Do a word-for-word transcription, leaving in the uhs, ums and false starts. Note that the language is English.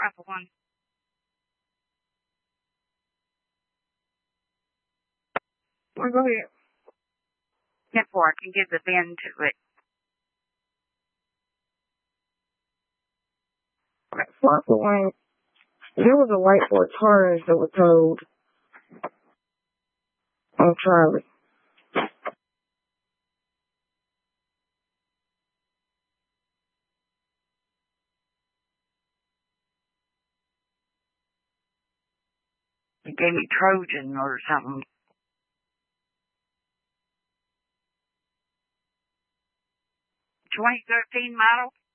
Rifle one. Well, go ahead. ten four, I can give the VIN to it. At Rifle one, there was a light for tires that was towed on Charlie. It gave me Trojan or something. twenty thirteen model?